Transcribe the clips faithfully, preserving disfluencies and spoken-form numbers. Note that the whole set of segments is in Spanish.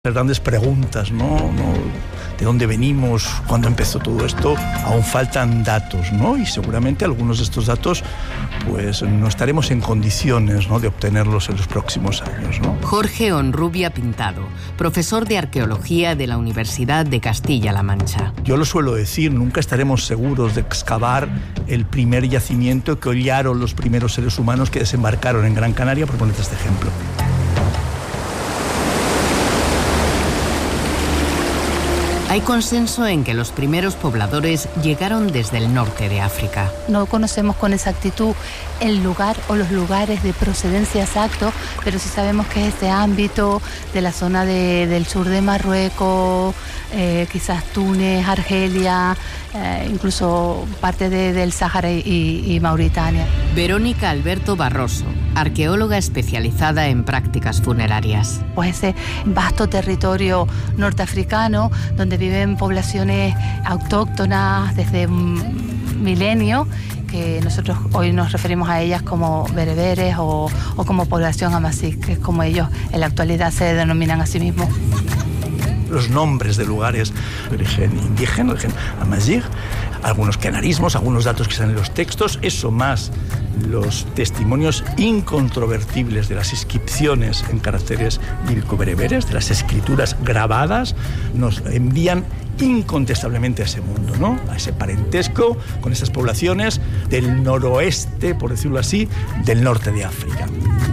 Las grandes preguntas, ¿no? ¿no? ¿De dónde venimos? ¿Cuándo empezó todo esto? Aún faltan datos, ¿no? Y seguramente algunos de estos datos, pues no estaremos en condiciones, ¿no?, de obtenerlos en los próximos años, ¿no? Jorge Onrubia Pintado, profesor de Arqueología de la Universidad de Castilla-La Mancha. Yo lo suelo decir, nunca estaremos seguros de excavar el primer yacimiento que hollaron los primeros seres humanos que desembarcaron en Gran Canaria, por ponerte este ejemplo. Hay consenso en que los primeros pobladores llegaron desde el norte de África. No conocemos con exactitud el lugar o los lugares de procedencia exacto, pero sí sabemos que es este ámbito de la zona de, del sur de Marruecos, eh, quizás Túnez, Argelia, eh, incluso parte de, del Sáhara y, y Mauritania. Verónica Alberto Barroso, arqueóloga especializada en prácticas funerarias. Pues ese vasto territorio norteafricano donde viven poblaciones autóctonas desde un milenio, que nosotros hoy nos referimos a ellas como bereberes o, o como población amazigh, que es como ellos en la actualidad se denominan a sí mismos. Los nombres de lugares de origen indígena, de origen amazigh, algunos canarismos, algunos datos que están en los textos, eso más los testimonios incontrovertibles de las inscripciones en caracteres bíblico-bereberes, de las escrituras grabadas, nos envían incontestablemente a ese mundo, ¿no? A ese parentesco con esas poblaciones del noroeste, por decirlo así, del norte de África.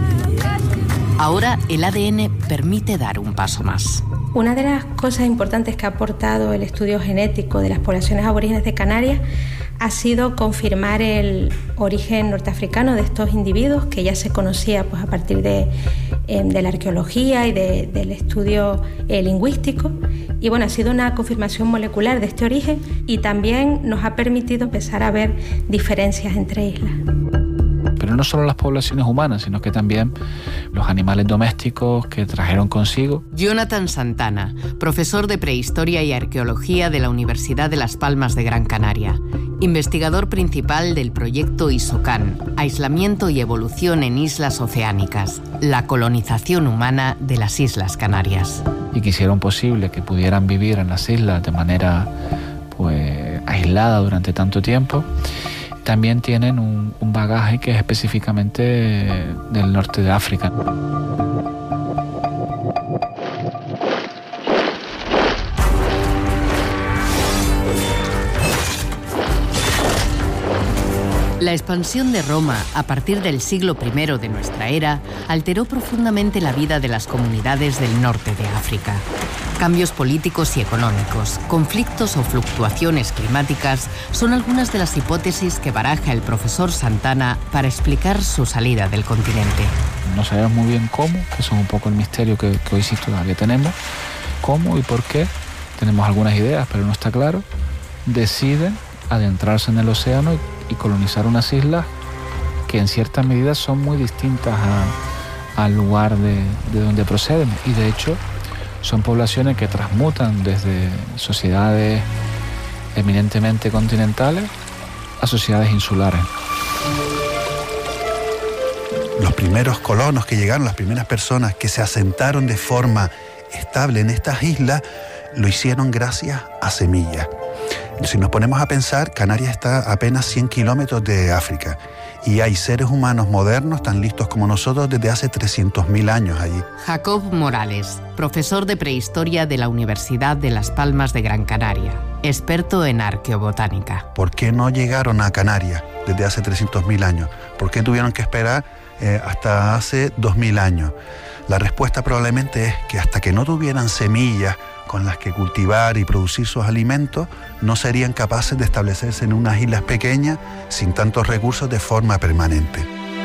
Ahora el A D N permite dar un paso más. Una de las cosas importantes que ha aportado el estudio genético de las poblaciones aborígenes de Canarias ha sido confirmar el origen norteafricano de estos individuos, que ya se conocía pues, a partir de, eh, de la arqueología y de, del estudio eh, lingüístico. Y bueno, ha sido una confirmación molecular de este origen y también nos ha permitido empezar a ver diferencias entre islas. Pero no solo las poblaciones humanas, sino que también los animales domésticos que trajeron consigo. Jonathan Santana, profesor de Prehistoria y Arqueología de la Universidad de Las Palmas de Gran Canaria, investigador principal del proyecto ISOCAN, Aislamiento y Evolución en Islas Oceánicas, la colonización humana de las Islas Canarias. Y que hicieron posible que pudieran vivir en las islas de manera pues, aislada durante tanto tiempo. También tienen un, un bagaje que es específicamente del norte de África. La expansión de Roma a partir del siglo primero de nuestra era alteró profundamente la vida de las comunidades del norte de África. Cambios políticos y económicos, conflictos o fluctuaciones climáticas son algunas de las hipótesis que baraja el profesor Santana para explicar su salida del continente. No sabemos muy bien cómo, que es un poco el misterio que, que hoy sí todavía tenemos. Cómo y por qué, tenemos algunas ideas, pero no está claro. Deciden adentrarse en el océano y colonizar unas islas que en cierta medida son muy distintas a, al lugar de, de donde proceden. Y de hecho son poblaciones que transmutan desde sociedades eminentemente continentales a sociedades insulares. Los primeros colonos que llegaron, las primeras personas que se asentaron de forma estable en estas islas, lo hicieron gracias a semillas. Si nos ponemos a pensar, Canarias está a apenas cien kilómetros de África y hay seres humanos modernos tan listos como nosotros desde hace trescientos mil años allí. Jacob Morales, profesor de Prehistoria de la Universidad de Las Palmas de Gran Canaria, experto en arqueobotánica. ¿Por qué no llegaron a Canarias desde hace trescientos mil años? ¿Por qué tuvieron que esperar eh, hasta hace dos mil años? La respuesta probablemente es que hasta que no tuvieran semillas con las que cultivar y producir sus alimentos, no serían capaces de establecerse en unas islas pequeñas sin tantos recursos de forma permanente.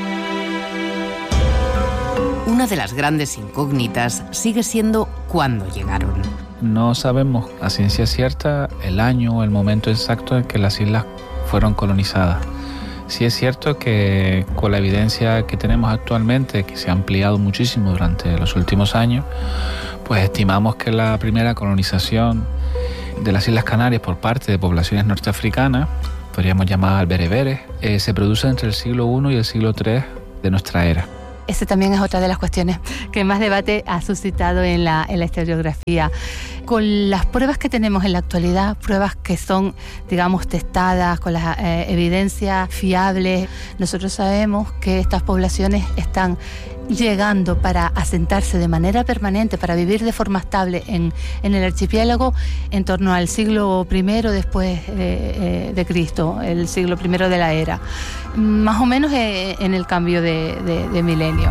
Una de las grandes incógnitas sigue siendo cuándo llegaron. No sabemos a ciencia cierta el año o el momento exacto en que las islas fueron colonizadas. Sí es cierto que con la evidencia que tenemos actualmente, que se ha ampliado muchísimo durante los últimos años, pues estimamos que la primera colonización de las Islas Canarias por parte de poblaciones norteafricanas, podríamos llamar bereberes, eh, se produce entre el siglo primero y el siglo tercero de nuestra era. Esa también es otra de las cuestiones que más debate ha suscitado en la, en la historiografía. Con las pruebas que tenemos en la actualidad, pruebas que son, digamos, testadas, con las eh, evidencias fiables, nosotros sabemos que estas poblaciones están llegando para asentarse de manera permanente, para vivir de forma estable en, en el archipiélago en torno al siglo primero después eh, eh, de Cristo, el siglo primero de la era, más o menos eh, en el cambio de, de, de milenio.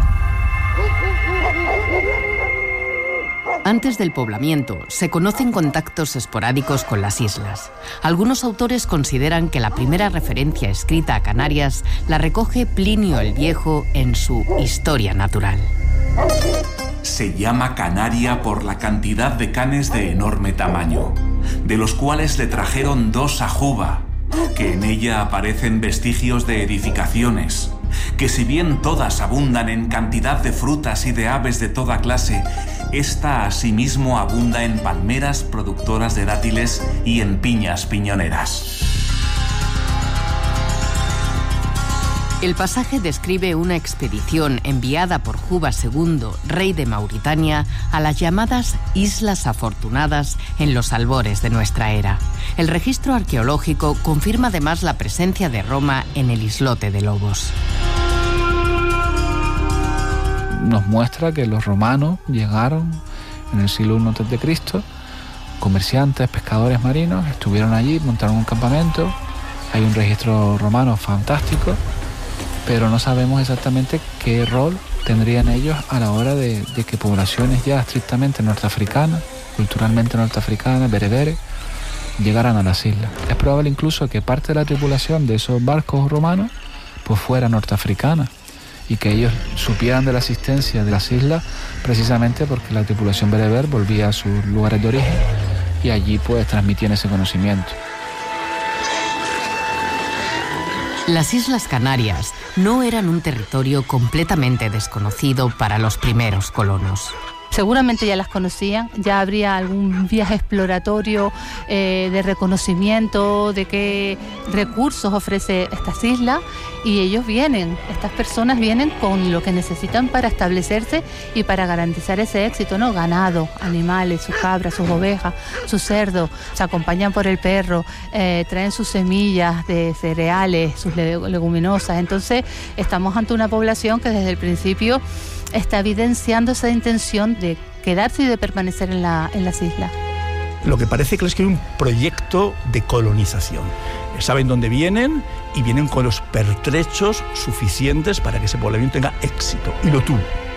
Antes del poblamiento, se conocen contactos esporádicos con las islas. Algunos autores consideran que la primera referencia escrita a Canarias la recoge Plinio el Viejo en su Historia Natural. Se llama Canaria por la cantidad de canes de enorme tamaño, de los cuales le trajeron dos a Juba, que en ella aparecen vestigios de edificaciones, que si bien todas abundan en cantidad de frutas y de aves de toda clase, esta asimismo abunda en palmeras productoras de dátiles y en piñas piñoneras. El pasaje describe una expedición enviada por Juba segundo, rey de Mauritania, a las llamadas Islas Afortunadas en los albores de nuestra era. El registro arqueológico confirma además la presencia de Roma en el islote de Lobos. Nos muestra que los romanos llegaron en el siglo primero antes de Cristo, comerciantes, pescadores marinos, estuvieron allí, montaron un campamento, hay un registro romano fantástico, pero no sabemos exactamente qué rol tendrían ellos a la hora de, de que poblaciones ya estrictamente norteafricanas, culturalmente norteafricanas, bereberes, llegaran a las islas. Es probable incluso que parte de la tripulación de esos barcos romanos pues fuera norteafricana, y que ellos supieran de la existencia de las islas precisamente porque la tripulación bereber volvía a sus lugares de origen y allí pues transmitían ese conocimiento. Las Islas Canarias no eran un territorio completamente desconocido para los primeros colonos. Seguramente ya las conocían, ya habría algún viaje exploratorio eh, de reconocimiento de qué recursos ofrece estas islas, y ellos vienen, estas personas vienen con lo que necesitan para establecerse y para garantizar ese éxito, ¿no? Ganado, animales, sus cabras, sus ovejas, sus cerdos, se acompañan por el perro, eh, traen sus semillas de cereales, sus leguminosas. Entonces estamos ante una población que desde el principio está evidenciando esa intención de quedarse y de permanecer en, la, en las islas. Lo que parece que es que hay un proyecto de colonización. Saben dónde vienen y vienen con los pertrechos suficientes para que ese poblamiento tenga éxito, y lo tuvo.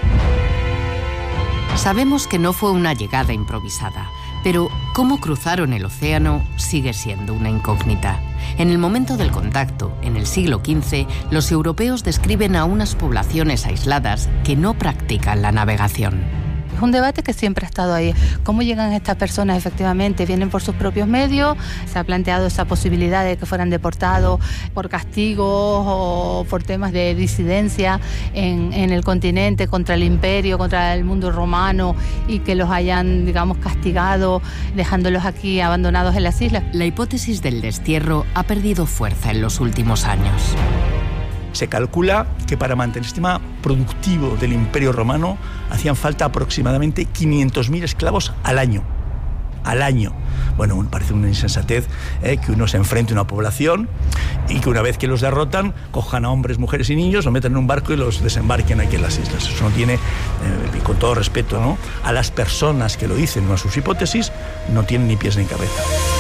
Sabemos que no fue una llegada improvisada, pero cómo cruzaron el océano sigue siendo una incógnita. En el momento del contacto, en el siglo quince, los europeos describen a unas poblaciones aisladas que no practican la navegación. Es un debate que siempre ha estado ahí. ¿Cómo llegan estas personas? Efectivamente, vienen por sus propios medios. Se ha planteado esa posibilidad de que fueran deportados por castigos o por temas de disidencia en, en el continente contra el imperio, contra el mundo romano, y que los hayan, digamos, castigado dejándolos aquí abandonados en las islas. La hipótesis del destierro ha perdido fuerza en los últimos años. Se calcula que para mantener el sistema productivo del Imperio Romano hacían falta aproximadamente quinientos mil esclavos al año. Al año. Bueno, me parece una insensatez eh, que uno se enfrente a una población y que una vez que los derrotan, cojan a hombres, mujeres y niños, los metan en un barco y los desembarquen aquí en las islas. Eso no tiene, eh, y con todo respeto, ¿no?, a las personas que lo dicen, no a sus hipótesis, no tienen ni pies ni cabeza.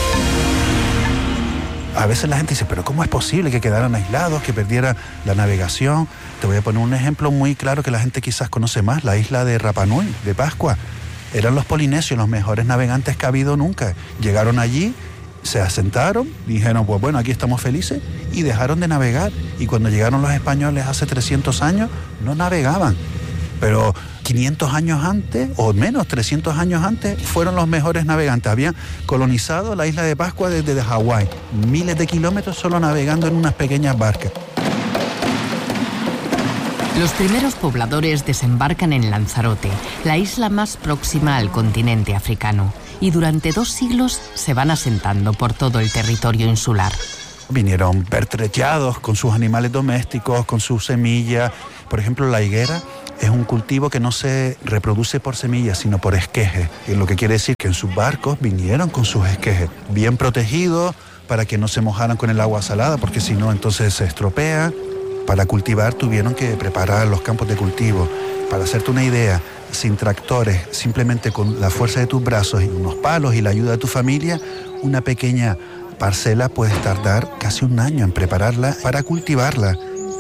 A veces la gente dice, pero ¿cómo es posible que quedaran aislados, que perdieran la navegación? Te voy a poner un ejemplo muy claro que la gente quizás conoce más, la isla de Rapa Nui, de Pascua. Eran los polinesios los mejores navegantes que ha habido nunca. Llegaron allí, se asentaron, dijeron, pues bueno, aquí estamos felices, y dejaron de navegar. Y cuando llegaron los españoles hace trescientos años, no navegaban. Pero quinientos años antes, o menos, trescientos años antes, fueron los mejores navegantes. Habían colonizado la isla de Pascua desde Hawái, miles de kilómetros solo navegando en unas pequeñas barcas. Los primeros pobladores desembarcan en Lanzarote, la isla más próxima al continente africano, y durante dos siglos se van asentando por todo el territorio insular. Vinieron pertrechados con sus animales domésticos, con sus semillas. Por ejemplo, la higuera es un cultivo que no se reproduce por semillas, sino por esquejes. Y lo que quiere decir que en sus barcos vinieron con sus esquejes, bien protegidos para que no se mojaran con el agua salada, porque si no entonces se estropea. Para cultivar tuvieron que preparar los campos de cultivo. Para hacerte una idea, sin tractores, simplemente con la fuerza de tus brazos y unos palos y la ayuda de tu familia, una pequeña parcela puedes tardar casi un año en prepararla para cultivarla.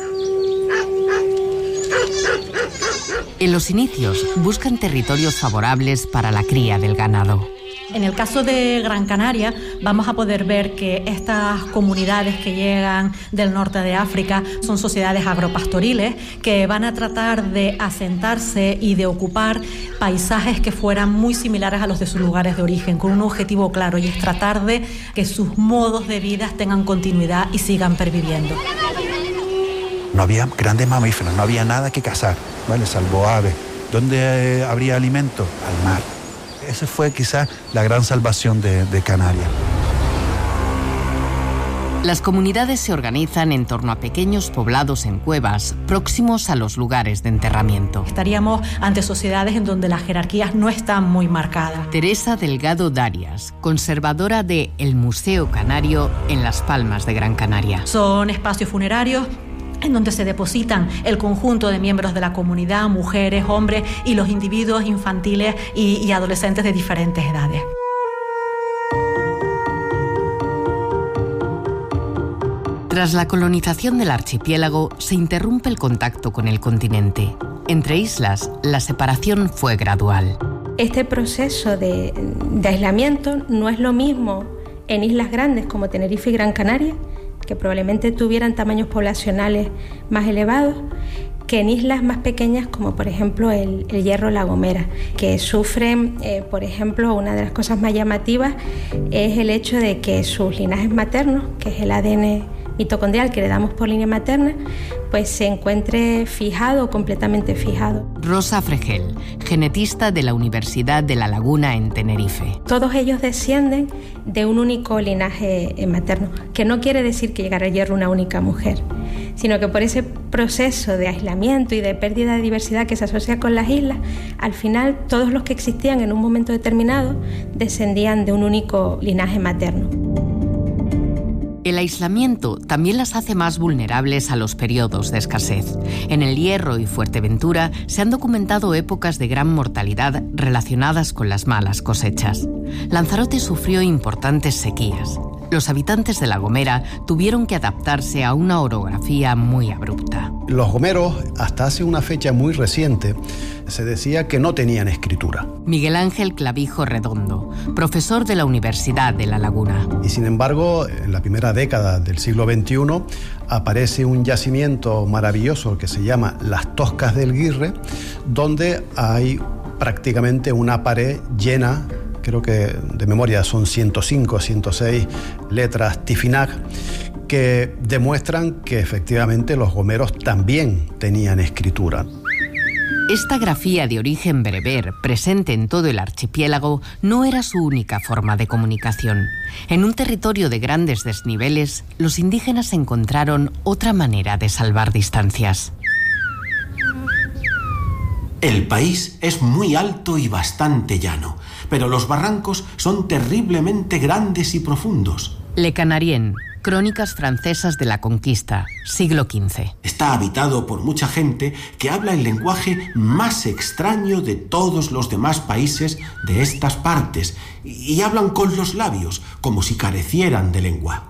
En los inicios buscan territorios favorables para la cría del ganado. En el caso de Gran Canaria vamos a poder ver que estas comunidades que llegan del norte de África son sociedades agropastoriles que van a tratar de asentarse y de ocupar paisajes que fueran muy similares a los de sus lugares de origen, con un objetivo claro, y es tratar de que sus modos de vida tengan continuidad y sigan perviviendo. No había grandes mamíferos, no había nada que cazar, ¿vale? Salvo aves. ¿Dónde eh, habría alimento? Al mar. Esa fue quizás la gran salvación de, de Canarias. Las comunidades se organizan en torno a pequeños poblados en cuevas, próximos a los lugares de enterramiento. Estaríamos ante sociedades en donde las jerarquías no están muy marcadas. Teresa Delgado Darias, conservadora de El Museo Canario en Las Palmas de Gran Canaria. Son espacios funerarios en donde se depositan el conjunto de miembros de la comunidad, mujeres, hombres y los individuos infantiles y, y adolescentes de diferentes edades. Tras la colonización del archipiélago, se interrumpe el contacto con el continente. Entre islas, la separación fue gradual. Este proceso de, de aislamiento no es lo mismo en islas grandes como Tenerife y Gran Canaria, que probablemente tuvieran tamaños poblacionales más elevados, que en islas más pequeñas como por ejemplo el, el Hierro La Gomera, que sufren, eh, por ejemplo, una de las cosas más llamativas es el hecho de que sus linajes maternos, que es el A D N mitocondrial que le damos por línea materna, pues se encuentre fijado o completamente fijado. Rosa Fregel, genetista de la Universidad de La Laguna en Tenerife. Todos ellos descienden de un único linaje materno, que no quiere decir que llegara al Hierro una única mujer, sino que por ese proceso de aislamiento y de pérdida de diversidad que se asocia con las islas, al final todos los que existían en un momento determinado descendían de un único linaje materno. El aislamiento también las hace más vulnerables a los periodos de escasez. En El Hierro y Fuerteventura se han documentado épocas de gran mortalidad relacionadas con las malas cosechas. Lanzarote sufrió importantes sequías. Los habitantes de La Gomera tuvieron que adaptarse a una orografía muy abrupta. Los gomeros, hasta hace una fecha muy reciente, se decía que no tenían escritura. Miguel Ángel Clavijo Redondo, profesor de la Universidad de La Laguna. Y sin embargo, en la primera década del siglo veintiuno aparece un yacimiento maravilloso que se llama Las Toscas del Guirre, donde hay prácticamente una pared llena, creo que de memoria son ciento cinco, ciento seis letras Tifinagh, que demuestran que efectivamente los gomeros también tenían escritura. Esta grafía de origen bereber, presente en todo el archipiélago, no era su única forma de comunicación. En un territorio de grandes desniveles, los indígenas encontraron otra manera de salvar distancias. El país es muy alto y bastante llano, pero los barrancos son terriblemente grandes y profundos. Le Canarien, Crónicas francesas de la conquista, siglo quince. Está habitado por mucha gente que habla el lenguaje más extraño de todos los demás países de estas partes y hablan con los labios, como si carecieran de lengua.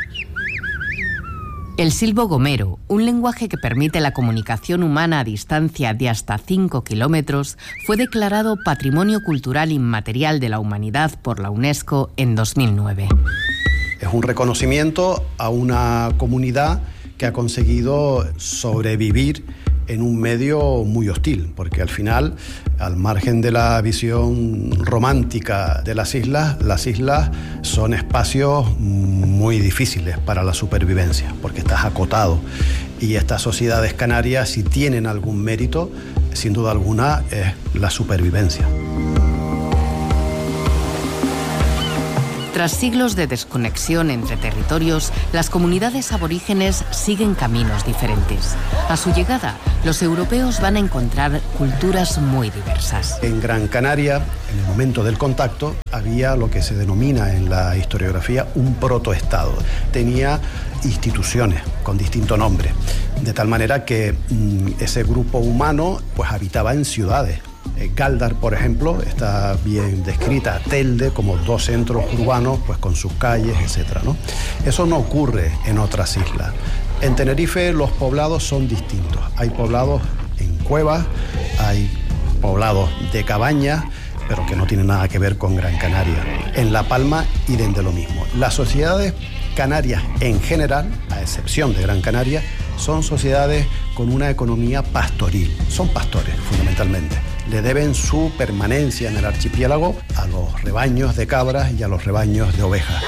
El silbo gomero, un lenguaje que permite la comunicación humana a distancia de hasta cinco kilómetros, fue declarado Patrimonio Cultural Inmaterial de la Humanidad por la UNESCO en dos mil nueve. Es un reconocimiento a una comunidad que ha conseguido sobrevivir en un medio muy hostil, porque al final, al margen de la visión romántica de las islas, las islas son espacios muy difíciles para la supervivencia, porque estás acotado. Y estas sociedades canarias, si tienen algún mérito, sin duda alguna, es la supervivencia. Tras siglos de desconexión entre territorios, las comunidades aborígenes siguen caminos diferentes. A su llegada, los europeos van a encontrar culturas muy diversas. En Gran Canaria, en el momento del contacto, había lo que se denomina en la historiografía un protoestado. Tenía instituciones con distinto nombre, de tal manera que mmm, ese grupo humano pues habitaba en ciudades. Galdar, por ejemplo, está bien descrita, Telde, como dos centros urbanos, pues con sus calles, etcétera, ¿no? Eso no ocurre en otras islas. En Tenerife los poblados son distintos. Hay poblados en cuevas, hay poblados de cabañas, pero que no tienen nada que ver con Gran Canaria. En La Palma, idem de lo mismo. Las sociedades canarias en general, a excepción de Gran Canaria, son sociedades con una economía pastoril. Son pastores, fundamentalmente. Le deben su permanencia en el archipiélago a los rebaños de cabras y a los rebaños de ovejas.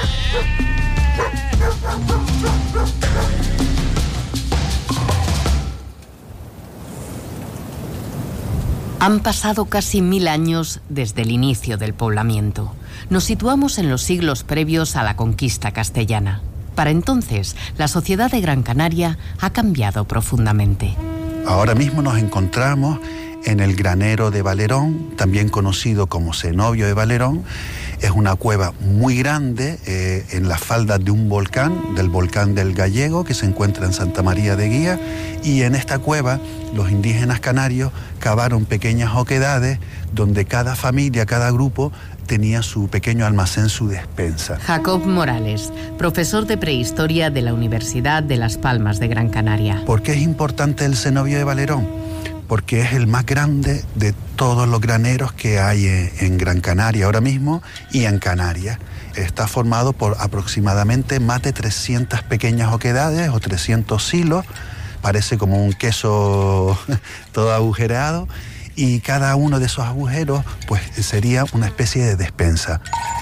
Han pasado casi mil años desde el inicio del poblamiento. Nos situamos en los siglos previos a la conquista castellana. Para entonces, la sociedad de Gran Canaria ha cambiado profundamente. Ahora mismo nos encontramos en el granero de Valerón, también conocido como cenobio de Valerón. Es una cueva muy grande eh, en las faldas de un volcán, del volcán del Gallego, que se encuentra en Santa María de Guía, y en esta cueva los indígenas canarios cavaron pequeñas oquedades donde cada familia, cada grupo tenía su pequeño almacén, su despensa. Jacob Morales, profesor de prehistoria de la Universidad de Las Palmas de Gran Canaria. ¿Por qué es importante el cenobio de Valerón? Porque es el más grande de todos los graneros que hay en Gran Canaria ahora mismo y en Canarias. Está formado por aproximadamente más de trescientas pequeñas oquedades o trescientos silos. Parece como un queso todo agujereado, y cada uno de esos agujeros pues sería una especie de despensa.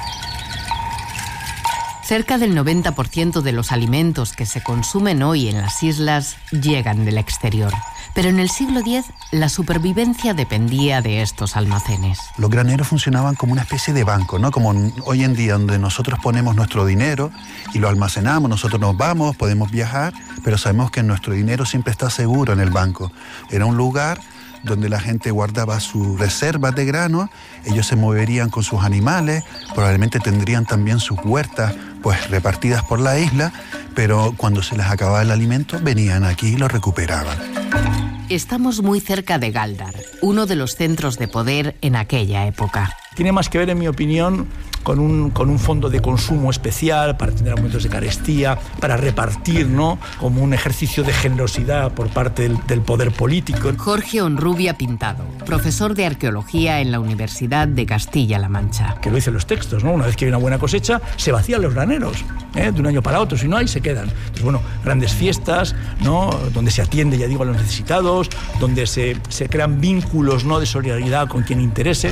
Cerca del noventa por ciento de los alimentos que se consumen hoy en las islas llegan del exterior. Pero en el siglo diez la supervivencia dependía de estos almacenes. Los graneros funcionaban como una especie de banco, ¿no? Como hoy en día, donde nosotros ponemos nuestro dinero y lo almacenamos, nosotros nos vamos, podemos viajar, pero sabemos que nuestro dinero siempre está seguro en el banco. Era un lugar donde la gente guardaba sus reservas de grano, ellos se moverían con sus animales, probablemente tendrían también sus huertas pues repartidas por la isla, pero cuando se les acababa el alimento venían aquí y lo recuperaban. Estamos muy cerca de Galdar, uno de los centros de poder en aquella época. Tiene más que ver, en mi opinión, con un, con un fondo de consumo especial para tener momentos de carestía, para repartir, ¿no?, como un ejercicio de generosidad por parte del, del poder político. Jorge Honrubia Pintado, profesor de arqueología en la Universidad de Castilla-La Mancha. Que lo dicen los textos, ¿no? Una vez que hay una buena cosecha, se vacían los graneros, ¿eh?, de un año para otro. Si no hay, se quedan. Entonces, bueno, grandes fiestas, ¿no?, donde se atiende, ya digo, a los necesitados, donde se, se crean vínculos, ¿no?, de solidaridad con quien interese.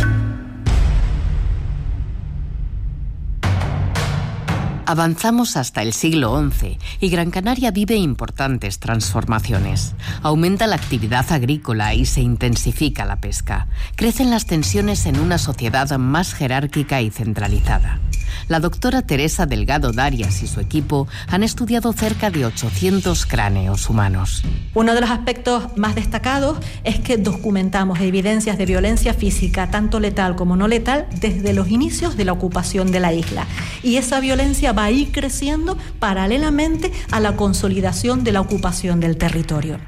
Avanzamos hasta el siglo once y Gran Canaria vive importantes transformaciones. Aumenta la actividad agrícola y se intensifica la pesca. Crecen las tensiones en una sociedad más jerárquica y centralizada. La doctora Teresa Delgado Darias y su equipo han estudiado cerca de ochocientos cráneos humanos. Uno de los aspectos más destacados es que documentamos evidencias de violencia física, tanto letal como no letal, desde los inicios de la ocupación de la isla. Y esa violencia va a ir creciendo paralelamente a la consolidación de la ocupación del territorio.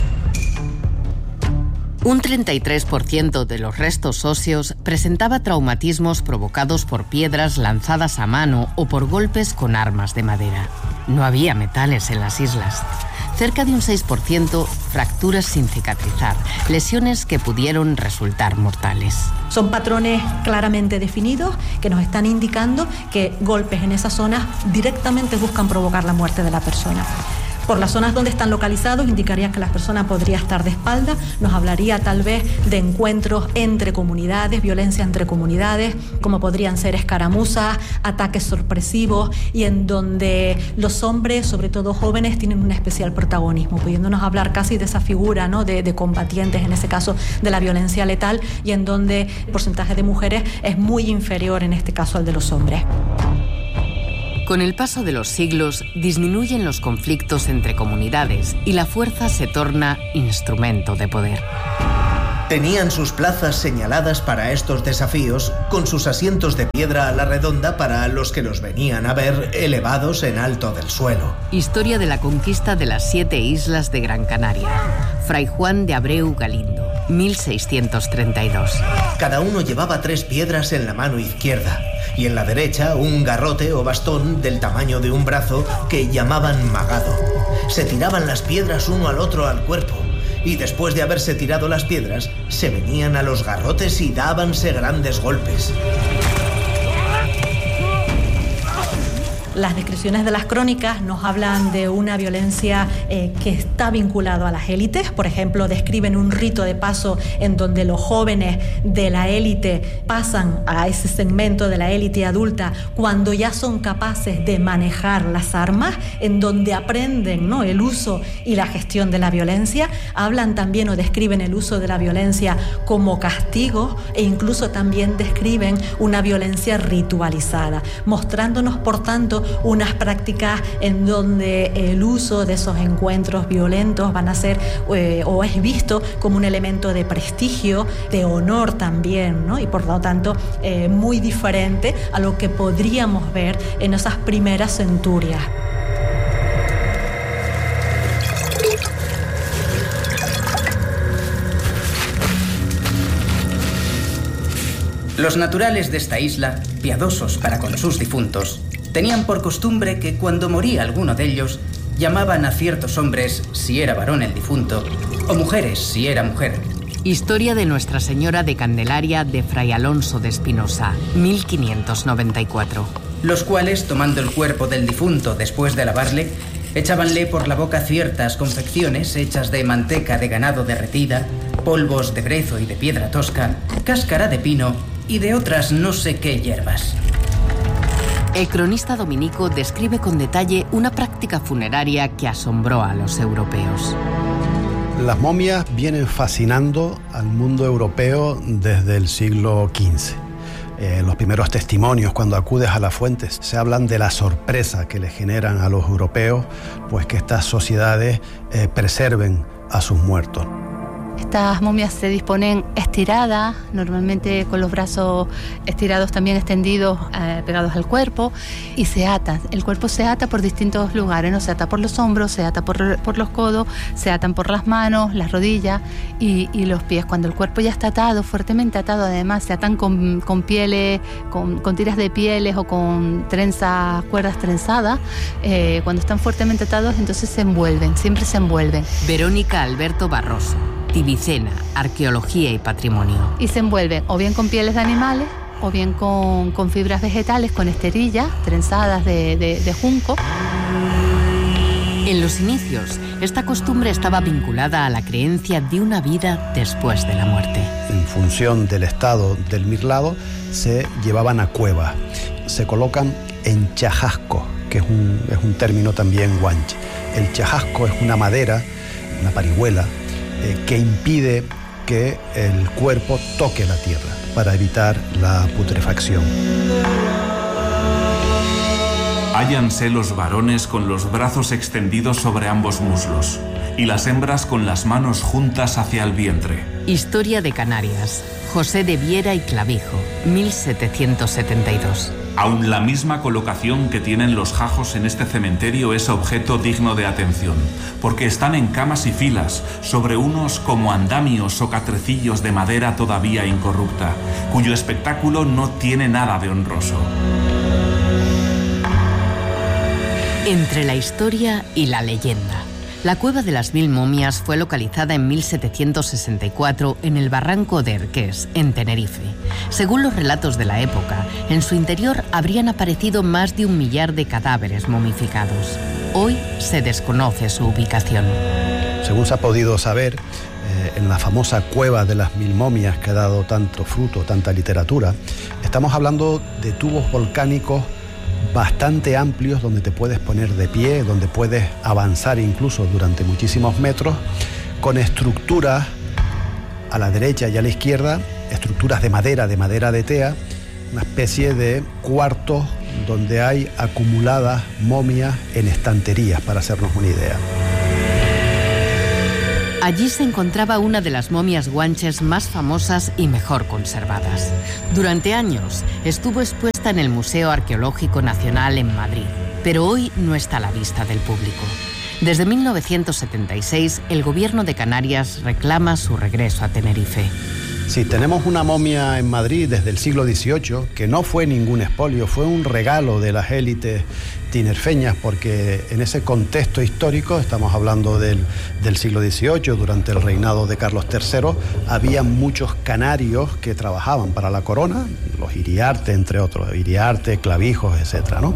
Un treinta y tres por ciento de los restos óseos presentaba traumatismos provocados por piedras lanzadas a mano o por golpes con armas de madera. No había metales en las islas. Cerca de un seis por ciento fracturas sin cicatrizar, lesiones que pudieron resultar mortales. Son patrones claramente definidos que nos están indicando que golpes en esa zona directamente buscan provocar la muerte de la persona. Por las zonas donde están localizados indicaría que la persona podría estar de espalda, nos hablaría tal vez de encuentros entre comunidades, violencia entre comunidades, como podrían ser escaramuzas, ataques sorpresivos, y en donde los hombres, sobre todo jóvenes, tienen un especial protagonismo, pudiéndonos hablar casi de esa figura, ¿no?, de, de combatientes, en ese caso de la violencia letal, y en donde el porcentaje de mujeres es muy inferior en este caso al de los hombres. Con el paso de los siglos, disminuyen los conflictos entre comunidades y la fuerza se torna instrumento de poder. Tenían sus plazas señaladas para estos desafíos, con sus asientos de piedra a la redonda para los que los venían a ver elevados en alto del suelo. Historia de la conquista de las siete islas de Gran Canaria. Fray Juan de Abreu Galindo, mil seiscientos treinta y dos. Cada uno llevaba tres piedras en la mano izquierda y en la derecha un garrote o bastón del tamaño de un brazo que llamaban magado. Se tiraban las piedras uno al otro al cuerpo y después de haberse tirado las piedras se venían a los garrotes y dábanse grandes golpes. Las descripciones de las crónicas nos hablan de una violencia eh, que está vinculada a las élites. Por ejemplo, describen un rito de paso en donde los jóvenes de la élite pasan a ese segmento de la élite adulta cuando ya son capaces de manejar las armas, en donde aprenden, ¿no?, el uso y la gestión de la violencia. Hablan también o describen el uso de la violencia como castigo, e incluso también describen una violencia ritualizada, mostrándonos, por tanto, unas prácticas en donde el uso de esos encuentros violentos van a ser eh, o es visto como un elemento de prestigio, de honor también, ¿no? Y por lo tanto eh, muy diferente a lo que podríamos ver en esas primeras centurias. Los naturales de esta isla, piadosos para con sus difuntos, tenían por costumbre que cuando moría alguno de ellos, llamaban a ciertos hombres si era varón el difunto, o mujeres si era mujer. Historia de Nuestra Señora de Candelaria de Fray Alonso de Espinosa, mil quinientos noventa y cuatro. Los cuales, tomando el cuerpo del difunto después de lavarle, echábanle por la boca ciertas confecciones hechas de manteca de ganado derretida, polvos de brezo y de piedra tosca, cáscara de pino y de otras no sé qué hierbas. El cronista dominico describe con detalle una práctica funeraria que asombró a los europeos. Las momias vienen fascinando al mundo europeo desde el siglo quince. Eh, los primeros testimonios, cuando acudes a las fuentes, se hablan de la sorpresa que le generan a los europeos, pues que estas sociedades eh, preserven a sus muertos. Estas momias se disponen estiradas, normalmente con los brazos estirados también extendidos, eh, pegados al cuerpo, y se atan. El cuerpo se ata por distintos lugares, ¿no? Se ata por los hombros, se ata por, por los codos, se atan por las manos, las rodillas y, y los pies. Cuando el cuerpo ya está atado, fuertemente atado, además se atan con, con pieles, con, con tiras de pieles o con trenzas, cuerdas trenzadas. Eh, cuando están fuertemente atados, entonces se envuelven, siempre se envuelven. Verónica Alberto Barroso, Tibicena, Arqueología y Patrimonio. Y se envuelven o bien con pieles de animales o bien con, con fibras vegetales, con esterillas trenzadas de, de, de junco. En los inicios, esta costumbre estaba vinculada a la creencia de una vida después de la muerte. En función del estado del mirlado, se llevaban a cuevas. Se colocan en chajasco, que es un, es un término también guanche. El chajasco es una madera, una parihuela, eh, que impide que el cuerpo toque la tierra para evitar la putrefacción. Hállanse los varones con los brazos extendidos sobre ambos muslos y las hembras con las manos juntas hacia el vientre. Historia de Canarias, José de Viera y Clavijo, mil setecientos setenta y dos. Aun la misma colocación que tienen los jajos en este cementerio es objeto digno de atención, porque están en camas y filas, sobre unos como andamios o catrecillos de madera todavía incorrupta, cuyo espectáculo no tiene nada de honroso. Entre la historia y la leyenda. La Cueva de las Mil Momias fue localizada en mil setecientos sesenta y cuatro en el barranco de Erqués, en Tenerife. Según los relatos de la época, en su interior habrían aparecido más de un millar de cadáveres momificados. Hoy se desconoce su ubicación. Según se ha podido saber, eh, en la famosa cueva de las mil momias que ha dado tanto fruto, tanta literatura, estamos hablando de tubos volcánicos bastante amplios donde te puedes poner de pie, donde puedes avanzar incluso durante muchísimos metros, con estructuras a la derecha y a la izquierda, estructuras de madera, de madera de tea, una especie de cuartos donde hay acumuladas momias en estanterías, para hacernos una idea. Allí se encontraba una de las momias guanches más famosas y mejor conservadas. Durante años estuvo expuesta en el Museo Arqueológico Nacional en Madrid, pero hoy no está a la vista del público. Desde mil novecientos setenta y seis, el gobierno de Canarias reclama su regreso a Tenerife. Sí, tenemos una momia en Madrid desde el siglo dieciocho, que no fue ningún expolio, fue un regalo de las élites tinerfeñas, porque en ese contexto histórico, estamos hablando del, del siglo dieciocho, durante el reinado de Carlos tercero, había muchos canarios que trabajaban para la corona, los Iriarte, entre otros, Iriarte, Clavijos, etcétera, ¿no?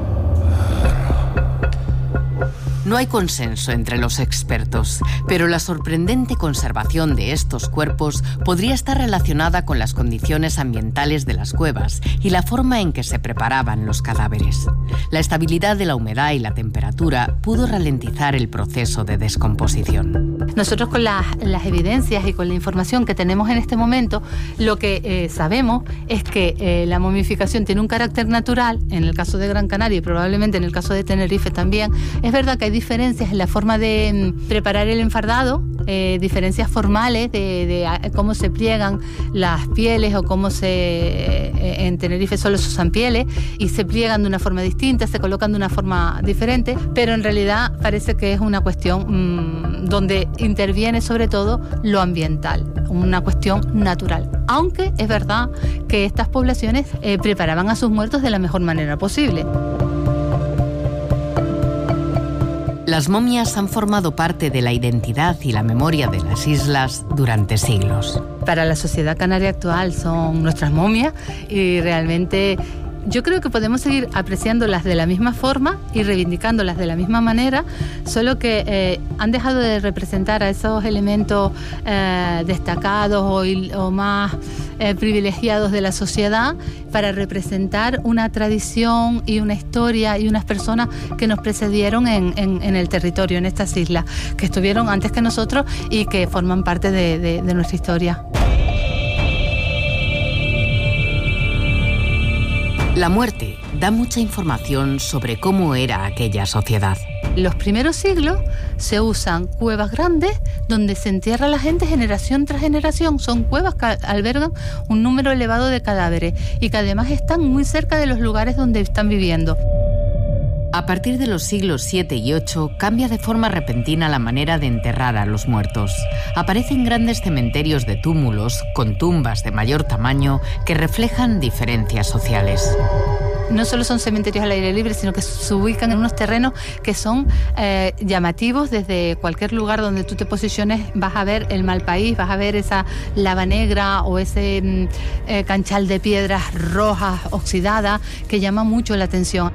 No hay consenso entre los expertos, pero la sorprendente conservación de estos cuerpos podría estar relacionada con las condiciones ambientales de las cuevas y la forma en que se preparaban los cadáveres. La estabilidad de la humedad y la temperatura pudo ralentizar el proceso de descomposición. Nosotros con las, las evidencias y con la información que tenemos en este momento, lo que eh, sabemos es que eh, la momificación tiene un carácter natural, en el caso de Gran Canaria y probablemente en el caso de Tenerife también. Es verdad que hay diferencias en la forma de mm, preparar el enfardado, eh, diferencias formales de, de a, cómo se pliegan las pieles o cómo se... Eh, en Tenerife solo se usan pieles y se pliegan de una forma distinta, se colocan de una forma diferente, pero en realidad parece que es una cuestión mmm, donde interviene sobre todo lo ambiental, una cuestión natural. Aunque es verdad que estas poblaciones eh, preparaban a sus muertos de la mejor manera posible. Las momias han formado parte de la identidad y la memoria de las islas durante siglos. Para la sociedad canaria actual son nuestras momias y realmente yo creo que podemos seguir apreciándolas de la misma forma y reivindicándolas de la misma manera, solo que eh, han dejado de representar a esos elementos eh, destacados o, o más eh, privilegiados de la sociedad para representar una tradición y una historia y unas personas que nos precedieron en, en, en el territorio, en estas islas, que estuvieron antes que nosotros y que forman parte de, de, de nuestra historia. La muerte da mucha información sobre cómo era aquella sociedad. Los primeros siglos se usan cuevas grandes donde se entierra la gente generación tras generación. Son cuevas que albergan un número elevado de cadáveres y que además están muy cerca de los lugares donde están viviendo. A partir de los siglos siete y ocho cambia de forma repentina la manera de enterrar a los muertos. Aparecen grandes cementerios de túmulos con tumbas de mayor tamaño que reflejan diferencias sociales. No solo son cementerios al aire libre, sino que se ubican en unos terrenos que son eh, llamativos. Desde cualquier lugar donde tú te posiciones vas a ver el mal país, vas a ver esa lava negra o ese eh, canchal de piedras rojas oxidadas que llama mucho la atención.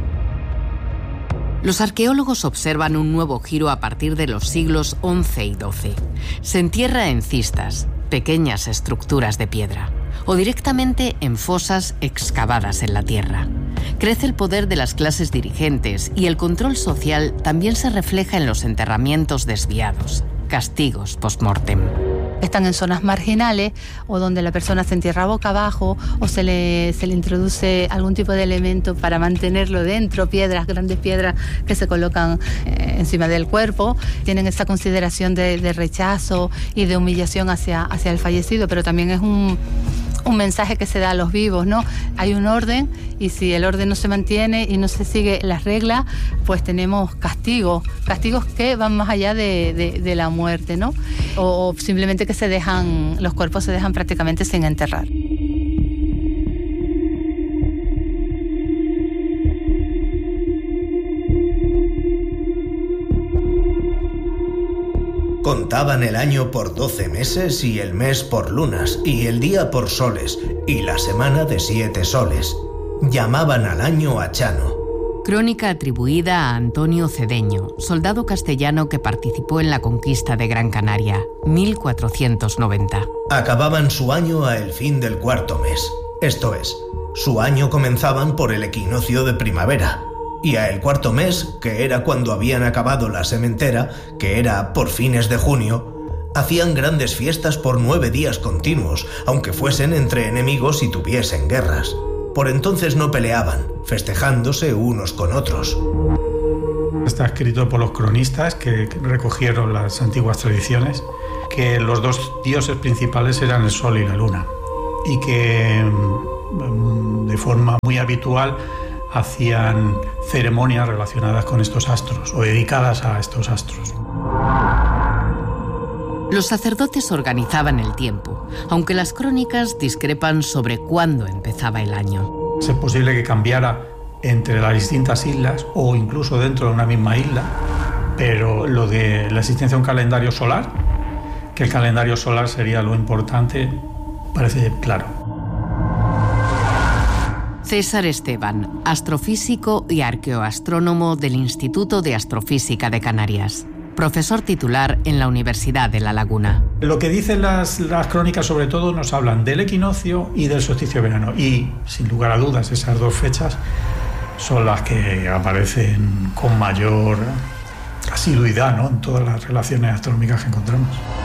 Los arqueólogos observan un nuevo giro a partir de los siglos once y doce. Se entierra en cistas, pequeñas estructuras de piedra, o directamente en fosas excavadas en la tierra. Crece el poder de las clases dirigentes y el control social también se refleja en los enterramientos desviados, castigos post-mortem. Están en zonas marginales o donde la persona se entierra boca abajo o se le, se le introduce algún tipo de elemento para mantenerlo dentro, piedras, grandes piedras que se colocan eh, encima del cuerpo. Tienen esa consideración de, de rechazo y de humillación hacia, hacia el fallecido, pero también es un, un mensaje que se da a los vivos, ¿no? Hay un orden y si el orden no se mantiene y no se sigue las reglas, pues tenemos castigos, castigos que van más allá de, de, de la muerte, ¿no? O, o simplemente que se dejan, los cuerpos se dejan prácticamente sin enterrar. Contaban el año por doce meses y el mes por lunas y el día por soles y la semana de siete soles. Llamaban al año Achano. Crónica atribuida a Antonio Cedeño, soldado castellano que participó en la conquista de Gran Canaria, mil cuatrocientos noventa. Acababan su año a el fin del cuarto mes. Esto es, su año comenzaban por el equinoccio de primavera. Y a el cuarto mes, que era cuando habían acabado la sementera, que era por fines de junio, hacían grandes fiestas por nueve días continuos, aunque fuesen entre enemigos y tuviesen guerras. Por entonces no peleaban, festejándose unos con otros. Está escrito por los cronistas que recogieron las antiguas tradiciones, que los dos dioses principales eran el sol y la luna, y que de forma muy habitual hacían ceremonias relacionadas con estos astros o dedicadas a estos astros. Los sacerdotes organizaban el tiempo, aunque las crónicas discrepan sobre cuándo empezaba el año. Es posible que cambiara entre las distintas islas o incluso dentro de una misma isla, pero lo de la existencia de un calendario solar, que el calendario solar sería lo importante, parece claro. César Esteban, astrofísico y arqueoastrónomo del Instituto de Astrofísica de Canarias, profesor titular en la Universidad de La Laguna. Lo que dicen las, las crónicas sobre todo nos hablan del equinoccio y del solsticio de verano, y sin lugar a dudas esas dos fechas son las que aparecen con mayor asiduidad, ¿no?, en todas las relaciones astronómicas que encontramos.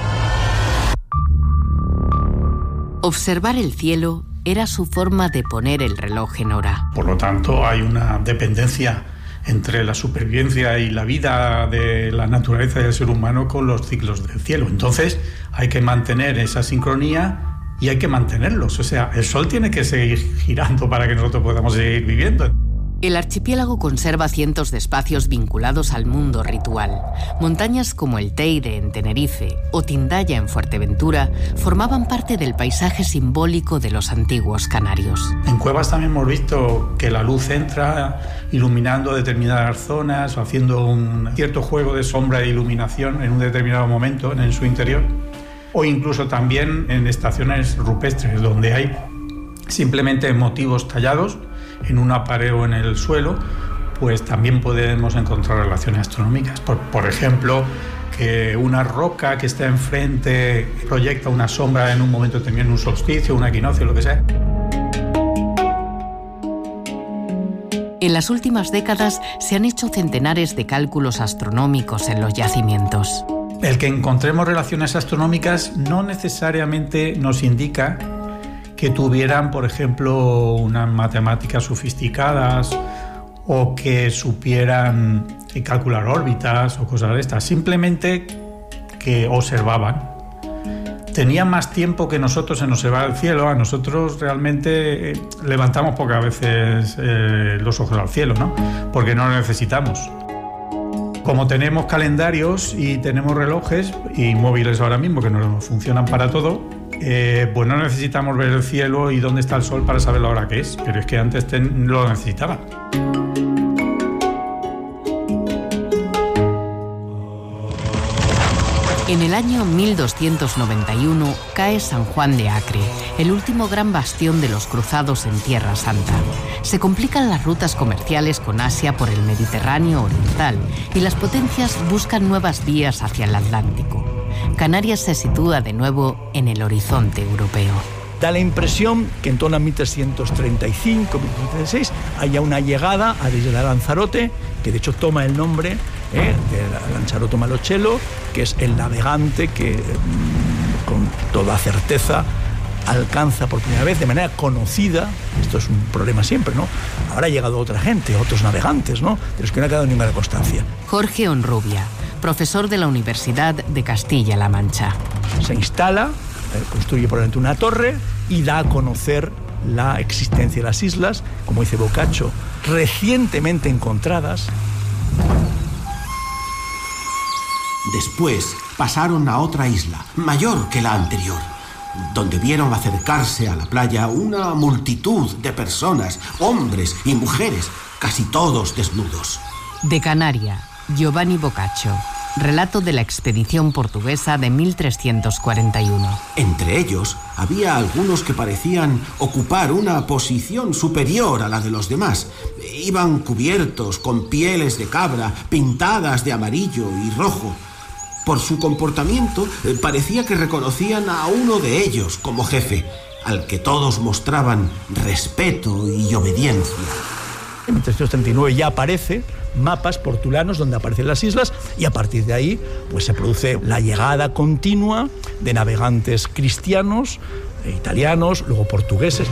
Observar el cielo era su forma de poner el reloj en hora. Por lo tanto, hay una dependencia entre la supervivencia y la vida de la naturaleza y del ser humano con los ciclos del cielo. Entonces, hay que mantener esa sincronía y hay que mantenerlos. O sea, el Sol tiene que seguir girando para que nosotros podamos seguir viviendo. El archipiélago conserva cientos de espacios vinculados al mundo ritual. Montañas como el Teide en Tenerife o Tindaya en Fuerteventura formaban parte del paisaje simbólico de los antiguos canarios. En cuevas también hemos visto que la luz entra iluminando determinadas zonas o haciendo un cierto juego de sombra e iluminación en un determinado momento en su interior. O incluso también en estaciones rupestres donde hay simplemente motivos tallados en una pared o en el suelo, pues también podemos encontrar relaciones astronómicas. Por, por ejemplo, que una roca que está enfrente proyecta una sombra en un momento también, un solsticio, un equinoccio, lo que sea. En las últimas décadas se han hecho centenares de cálculos astronómicos en los yacimientos. El que encontremos relaciones astronómicas no necesariamente nos indica que tuvieran, por ejemplo, unas matemáticas sofisticadas o que supieran calcular órbitas o cosas de estas. Simplemente que observaban. Tenían más tiempo que nosotros en observar el cielo. A nosotros realmente eh, levantamos pocas veces eh, los ojos al cielo, ¿no?, porque no lo necesitamos. Como tenemos calendarios y tenemos relojes y móviles ahora mismo que nos funcionan para todo, eh, pues no necesitamos ver el cielo y dónde está el sol para saber la hora que es, pero es que antes ten, lo necesitaban. En el año mil doscientos noventa y uno cae San Juan de Acre, el último gran bastión de los cruzados en Tierra Santa. Se complican las rutas comerciales con Asia por el Mediterráneo oriental y las potencias buscan nuevas vías hacia el Atlántico. Canarias se sitúa de nuevo en el horizonte europeo. Da la impresión que en torno a mil trescientos treinta y cinco, mil trescientos treinta y seis haya una llegada a la isla de Lanzarote, que de hecho toma el nombre eh, de Lanzarote Malocello, que es el navegante que mm, con toda certeza alcanza por primera vez de manera conocida, esto es un problema siempre, ¿no? Ahora ha llegado otra gente, otros navegantes, ¿no?, de los que no ha quedado ninguna constancia. Jorge Honrubia, profesor de la Universidad de Castilla-La Mancha. Se instala, construye probablemente una torre y da a conocer la existencia de las islas, como dice Boccaccio, recientemente encontradas. Después pasaron a otra isla, mayor que la anterior, donde vieron acercarse a la playa una multitud de personas, hombres y mujeres, casi todos desnudos. De Canaria, Giovanni Boccaccio, relato de la expedición portuguesa de mil trescientos cuarenta y uno. Entre ellos había algunos que parecían ocupar una posición superior a la de los demás. Iban cubiertos con pieles de cabra pintadas de amarillo y rojo. Por su comportamiento eh, parecía que reconocían a uno de ellos como jefe, al que todos mostraban respeto y obediencia. En mil trescientos treinta y nueve ya aparece mapas portulanos donde aparecen las islas y a partir de ahí pues se produce la llegada continua de navegantes cristianos, italianos, luego portugueses.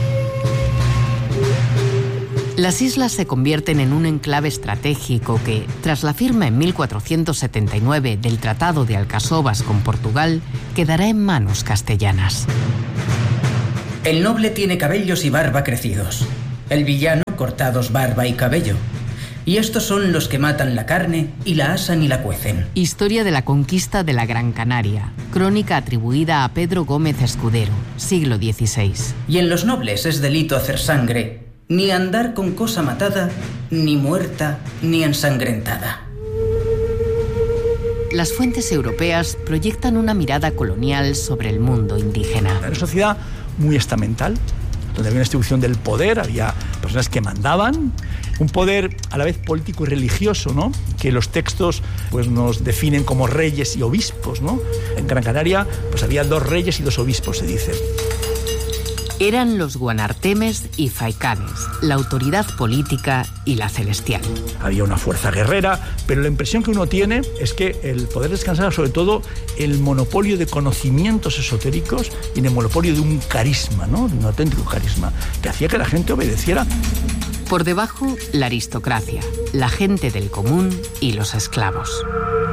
Las islas se convierten en un enclave estratégico que, tras la firma en mil cuatrocientos setenta y nueve del Tratado de Alcasovas con Portugal, quedará en manos castellanas. El noble tiene cabellos y barba crecidos. El villano, cortados barba y cabello. Y estos son los que matan la carne y la asan y la cuecen. Historia de la conquista de la Gran Canaria. Crónica atribuida a Pedro Gómez Escudero, siglo dieciséis. Y en los nobles es delito hacer sangre, ni andar con cosa matada, ni muerta, ni ensangrentada. Las fuentes europeas proyectan una mirada colonial sobre el mundo indígena. Era una sociedad muy estamental, donde había una distribución del poder, había personas que mandaban, un poder a la vez político y religioso, ¿no? Que los textos pues, nos definen como reyes y obispos, ¿no? En Gran Canaria pues, había dos reyes y dos obispos, se dice. Eran los guanartemes y faicanes, la autoridad política y la celestial. Había una fuerza guerrera, pero la impresión que uno tiene es que el poder descansaba sobre todo el monopolio de conocimientos esotéricos y en el monopolio de un carisma, ¿no? De un auténtico carisma, que hacía que la gente obedeciera. Por debajo, la aristocracia, la gente del común y los esclavos.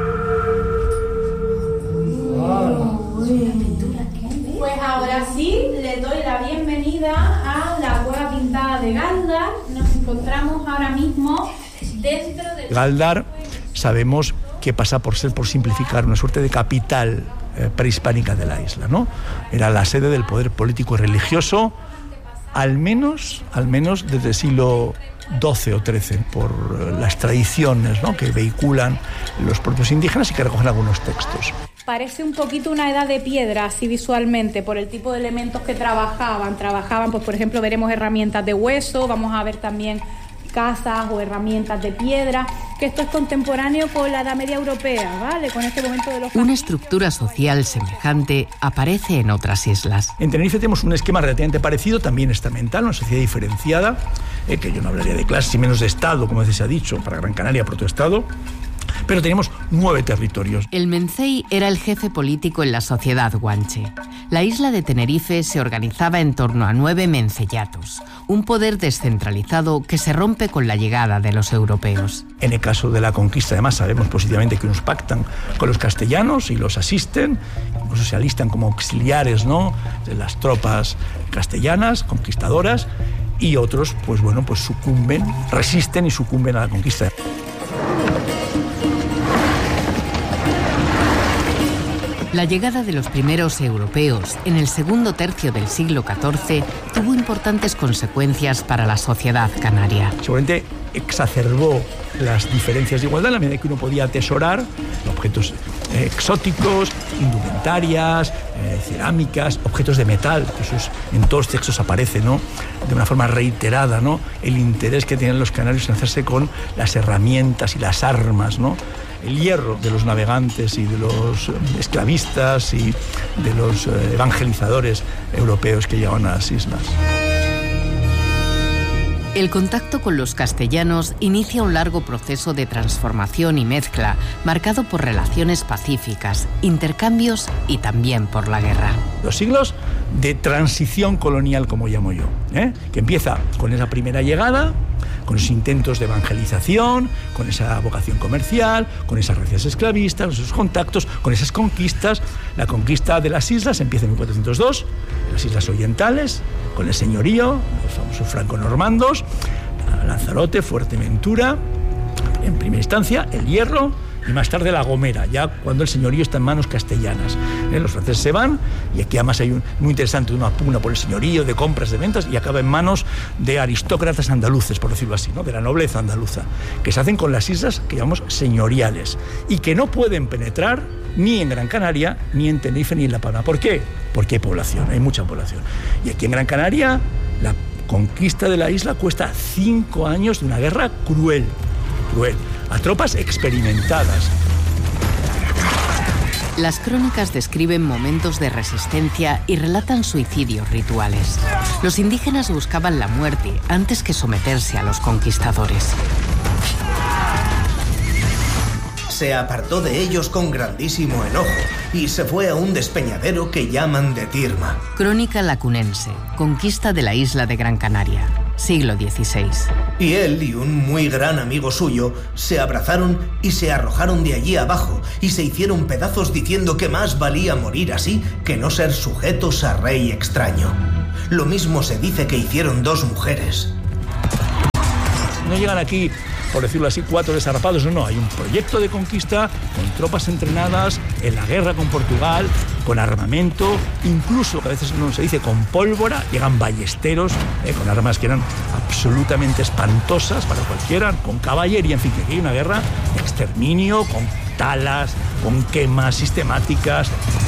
Pues ahora sí, le doy la bienvenida a la cueva pintada de Galdar. Nos encontramos ahora mismo dentro de... Galdar, sabemos que pasa por ser, por simplificar, una suerte de capital eh, prehispánica de la isla, ¿no? Era la sede del poder político y religioso, al menos, al menos desde el siglo doce o trece, por las tradiciones, ¿no? Que vehiculan los propios indígenas y que recogen algunos textos. Parece un poquito una edad de piedra, así visualmente, por el tipo de elementos que trabajaban. Trabajaban, pues por ejemplo, veremos herramientas de hueso, vamos a ver también casas o herramientas de piedra, que esto es contemporáneo con la Edad Media Europea, ¿vale? Con este momento de los... Una estructura social semejante aparece en otras islas. En Tenerife tenemos un esquema relativamente parecido, también estamental, una sociedad diferenciada, eh, que yo no hablaría de clases y menos de Estado, como a veces se ha dicho, para Gran Canaria, protoestado. Pero teníamos nueve territorios. El mencey era el jefe político en la sociedad guanche. La isla de Tenerife se organizaba en torno a nueve menceyatos, un poder descentralizado que se rompe con la llegada de los europeos. En el caso de la conquista, además, sabemos positivamente que unos pactan con los castellanos y los asisten, incluso se alistan como auxiliares, ¿no?, de las tropas castellanas, conquistadoras, y otros, pues bueno, pues sucumben, resisten y sucumben a la conquista. La llegada de los primeros europeos en el segundo tercio del siglo catorce tuvo importantes consecuencias para la sociedad canaria. Seguramente exacerbó las diferencias de igualdad en la medida que uno podía atesorar objetos eh, exóticos, indumentarias, eh, cerámicas, objetos de metal, que eso es, en todos los textos aparece, ¿no?, de una forma reiterada, ¿no?, el interés que tienen los canarios en hacerse con las herramientas y las armas, ¿no?, el hierro de los navegantes y de los esclavistas y de los evangelizadores europeos que llegaban a las islas. El contacto con los castellanos inicia un largo proceso de transformación y mezcla, marcado por relaciones pacíficas, intercambios y también por la guerra. Los siglos de transición colonial, como llamo yo, ¿eh? que empieza con esa primera llegada, con esos intentos de evangelización, con esa vocación comercial, con esas racias esclavistas, con esos contactos, con esas conquistas. La conquista de las islas empieza en mil cuatrocientos dos, en las islas orientales, con el señorío, los famosos franco-normandos, Lanzarote, Fuerteventura, en primera instancia, el Hierro, y más tarde La Gomera, ya cuando el señorío está en manos castellanas. ¿Eh? Los franceses se van, y aquí además hay un muy interesante, una pugna por el señorío, de compras, de ventas, y acaba en manos de aristócratas andaluces, por decirlo así, ¿no? De la nobleza andaluza, que se hacen con las islas que llamamos señoriales, y que no pueden penetrar ni en Gran Canaria, ni en Tenerife, ni en La Palma. ¿Por qué? Porque hay población, hay mucha población. Y aquí en Gran Canaria, la conquista de la isla cuesta cinco años de una guerra cruel, cruel, a tropas experimentadas. Las crónicas describen momentos de resistencia y relatan suicidios rituales. Los indígenas buscaban la muerte antes que someterse a los conquistadores. Se apartó de ellos con grandísimo enojo y se fue a un despeñadero que llaman de Tirma. Crónica lacunense, conquista de la isla de Gran Canaria, siglo dieciséis. Y él y un muy gran amigo suyo se abrazaron y se arrojaron de allí abajo y se hicieron pedazos diciendo que más valía morir así que no ser sujetos a rey extraño. Lo mismo se dice que hicieron dos mujeres. No llegan aquí, por decirlo así, cuatro desarrapados, no, no, hay un proyecto de conquista con tropas entrenadas en la guerra con Portugal, con armamento, incluso, que a veces no se dice, con pólvora, llegan ballesteros, eh, con armas que eran absolutamente espantosas para cualquiera, con caballería, en fin, que aquí hay una guerra de exterminio, con talas, con quemas sistemáticas.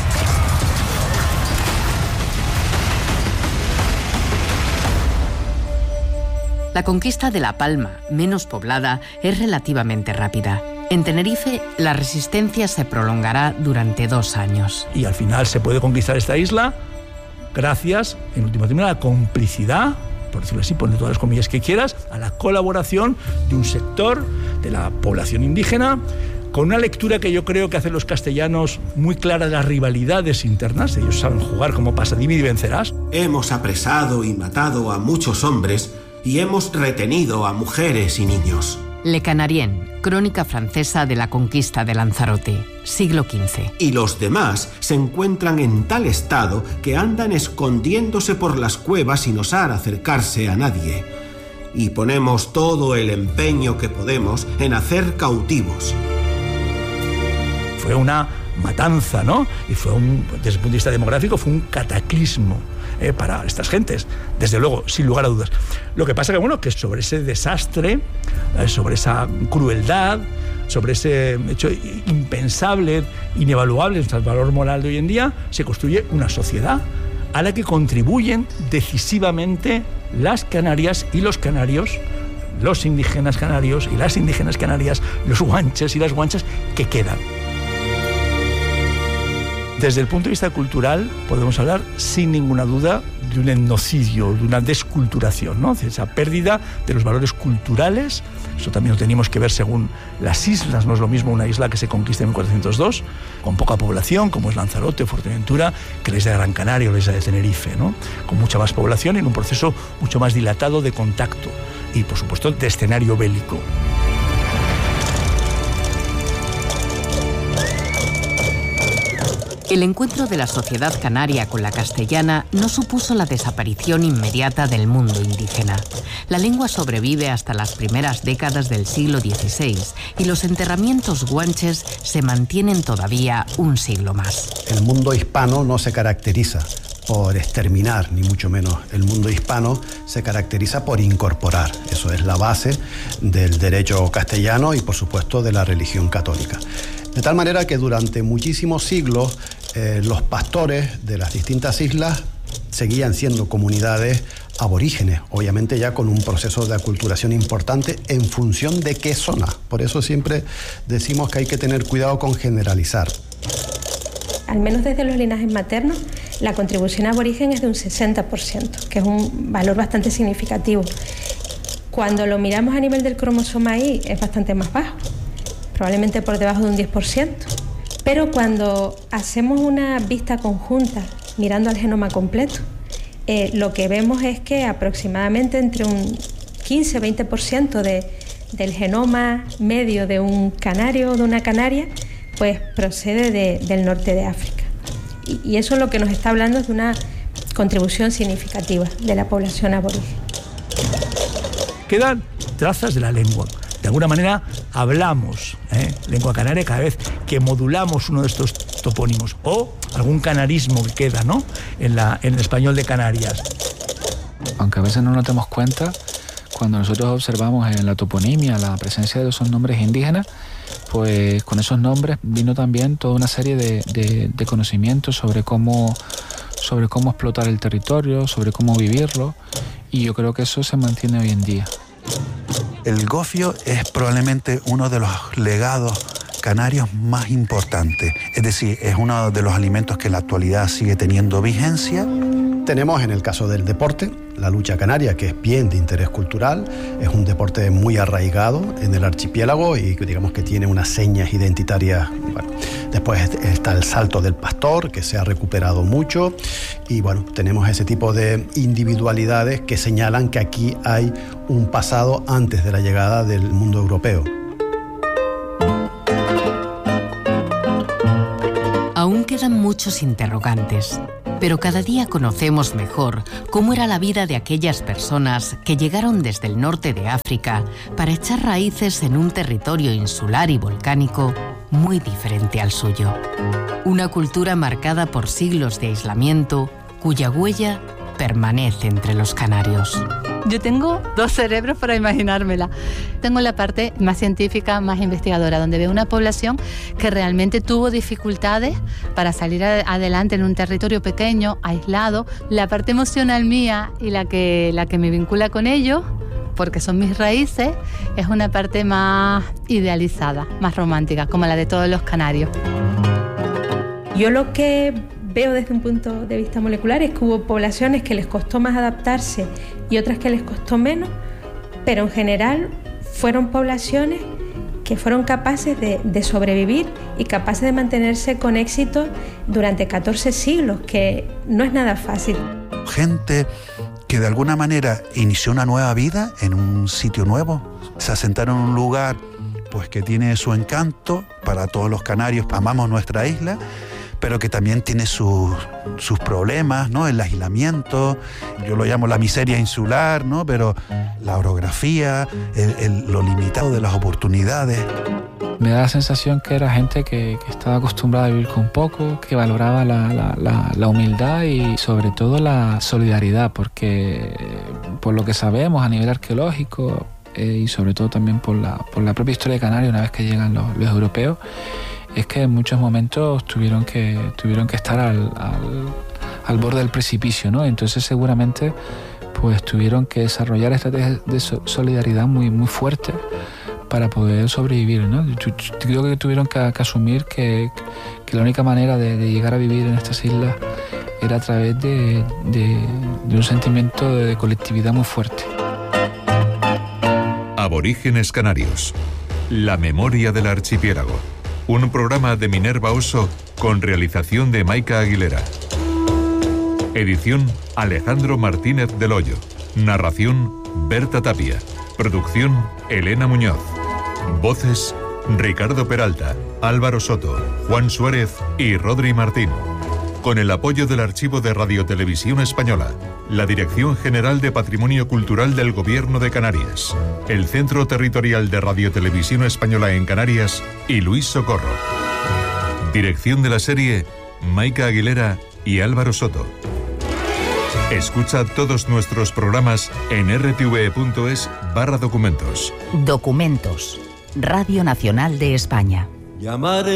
La conquista de La Palma, menos poblada, es relativamente rápida. En Tenerife, la resistencia se prolongará durante dos años. Y al final se puede conquistar esta isla gracias, en último término, a la complicidad, por decirlo así, ponle todas las comillas que quieras, a la colaboración de un sector de la población indígena, con una lectura que yo creo que hacen los castellanos muy clara de las rivalidades internas. Ellos saben jugar como pasa, divide y vencerás. Hemos apresado y matado a muchos hombres y hemos retenido a mujeres y niños. Le Canarien, crónica francesa de la conquista de Lanzarote, siglo quince. Y los demás se encuentran en tal estado que andan escondiéndose por las cuevas sin osar acercarse a nadie. Y ponemos todo el empeño que podemos en hacer cautivos. Fue una matanza, ¿no? Y fue un, desde el punto de vista demográfico, fue un cataclismo eh, para estas gentes, desde luego, sin lugar a dudas. Lo que pasa que, bueno, que sobre ese desastre, eh, sobre esa crueldad, sobre ese hecho impensable, inevaluable en el valor moral de hoy en día, se construye una sociedad a la que contribuyen decisivamente las Canarias y los canarios, los indígenas canarios y las indígenas canarias, los guanches y las guanchas que quedan. Desde el punto de vista cultural, podemos hablar sin ninguna duda de un etnocidio, de una desculturación, ¿no? Esa pérdida de los valores culturales. Eso también lo tenemos que ver según las islas. No es lo mismo una isla que se conquista en mil cuatrocientos dos, con poca población, como es Lanzarote o Fuerteventura, que la isla de Gran Canaria o la isla de Tenerife, ¿no? Con mucha más población y en un proceso mucho más dilatado de contacto y, por supuesto, de escenario bélico. El encuentro de la sociedad canaria con la castellana no supuso la desaparición inmediata del mundo indígena. La lengua sobrevive hasta las primeras décadas del siglo dieciséis y los enterramientos guanches se mantienen todavía un siglo más. El mundo hispano no se caracteriza por exterminar, ni mucho menos. El mundo hispano se caracteriza por incorporar. Eso es la base del derecho castellano y, por supuesto, de la religión católica. De tal manera que durante muchísimos siglos eh, los pastores de las distintas islas seguían siendo comunidades aborígenes, obviamente ya con un proceso de aculturación importante en función de qué zona. Por eso siempre decimos que hay que tener cuidado con generalizar. Al menos desde los linajes maternos, la contribución aborigen es de un sesenta por ciento, que es un valor bastante significativo. Cuando lo miramos a nivel del cromosoma Y, es bastante más bajo, probablemente por debajo de un diez por ciento. Pero cuando hacemos una vista conjunta, mirando al genoma completo, eh, lo que vemos es que aproximadamente entre un quince a veinte por ciento de, del genoma medio de un canario o de una canaria, pues procede de, del norte de África. Y, y eso lo que nos está hablando es de una contribución significativa de la población aborigen. Quedan trazas de la lengua. de alguna manera hablamos ¿eh? lengua canaria cada vez que modulamos uno de estos topónimos, o algún canarismo que queda, ¿no?, en, la, en el español de Canarias. Aunque a veces no nos demos cuenta, cuando nosotros observamos en la toponimia la presencia de esos nombres indígenas, pues con esos nombres vino también toda una serie de, de, de conocimientos sobre cómo, sobre cómo explotar el territorio, sobre cómo vivirlo, y yo creo que eso se mantiene hoy en día. El gofio es probablemente uno de los legados canarios más importantes, es decir, es uno de los alimentos que en la actualidad sigue teniendo vigencia. Tenemos en el caso del deporte, la lucha canaria, que es bien de interés cultural, es un deporte muy arraigado en el archipiélago y digamos que tiene unas señas identitarias. Bueno, después está el salto del pastor, que se ha recuperado mucho, y bueno, tenemos ese tipo de individualidades que señalan que aquí hay un pasado antes de la llegada del mundo europeo. Aún quedan muchos interrogantes, pero cada día conocemos mejor cómo era la vida de aquellas personas que llegaron desde el norte de África para echar raíces en un territorio insular y volcánico muy diferente al suyo. Una cultura marcada por siglos de aislamiento, cuya huella permanece entre los canarios. Yo tengo dos cerebros para imaginármela. Tengo la parte más científica, más investigadora, donde veo una población que realmente tuvo dificultades para salir adelante en un territorio pequeño, aislado. La parte emocional mía y la que, la que me vincula con ellos, porque son mis raíces, es una parte más idealizada, más romántica, como la de todos los canarios. Yo lo que veo desde un punto de vista molecular es que hubo poblaciones que les costó más adaptarse y otras que les costó menos, pero en general fueron poblaciones que fueron capaces de, de sobrevivir y capaces de mantenerse con éxito durante catorce siglos, que no es nada fácil. Gente que de alguna manera inició una nueva vida en un sitio nuevo, se asentaron en un lugar pues que tiene su encanto para todos los canarios, amamos nuestra isla, pero que también tiene sus, sus problemas, ¿no? El aislamiento, yo lo llamo la miseria insular, ¿no? Pero la orografía, el, el, lo limitado de las oportunidades. Me da la sensación que era gente que, que estaba acostumbrada a vivir con poco, que valoraba la, la, la, la humildad y sobre todo la solidaridad, porque por lo que sabemos a nivel arqueológico eh, y sobre todo también por la, por la propia historia de Canarias, una vez que llegan los, los europeos, es que en muchos momentos tuvieron que, tuvieron que estar al, al, al borde del precipicio, ¿no? Entonces seguramente pues tuvieron que desarrollar estrategias de solidaridad muy, muy fuertes para poder sobrevivir, ¿no? Yo creo que tuvieron que, que asumir que, que la única manera de, de llegar a vivir en estas islas era a través de, de, de un sentimiento de colectividad muy fuerte. Aborígenes Canarios. La memoria del archipiélago. Un programa de Minerva Oso con realización de Maika Aguilera. Edición Alejandro Martínez del Hoyo. Narración Berta Tapia. Producción Elena Muñoz. Voces Ricardo Peralta, Álvaro Soto, Juan Suárez y Rodri Martín. Con el apoyo del Archivo de Radiotelevisión Española, la Dirección General de Patrimonio Cultural del Gobierno de Canarias, el Centro Territorial de Radiotelevisión Española en Canarias y Luis Socorro. Dirección de la serie, Maika Aguilera y Álvaro Soto. Escucha todos nuestros programas en r t v punto es barra documentos. Documentos. Radio Nacional de España. Llamaré